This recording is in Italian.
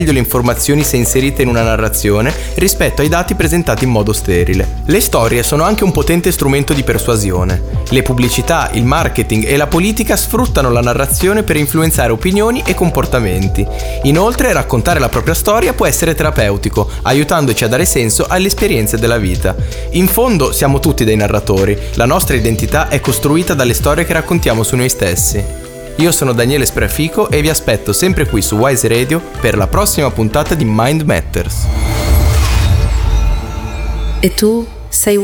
le informazioni se inserite in una narrazione rispetto ai dati presentati in modo sterile. Le storie sono anche un potente strumento di persuasione. Le pubblicità, il marketing e la politica sfruttano la narrazione per influenzare opinioni e comportamenti. Inoltre, raccontare la propria storia può essere terapeutico, aiutandoci a dare senso alle esperienze della vita. In fondo, siamo tutti dei narratori. La nostra identità è costruita dalle storie che raccontiamo su noi stessi. Io sono Daniele Spreafico e vi aspetto sempre qui su Wise Radio per la prossima puntata di Mind Matters. E tu sei